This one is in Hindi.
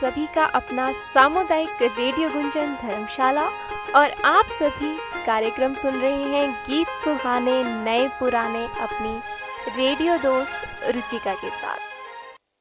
सभी का अपना सामुदायिक रेडियो गुंजन धर्मशाला, और आप सभी कार्यक्रम सुन रहे हैं गीत सुहाने नए पुराने अपनी रेडियो दोस्त रुचिका के साथ।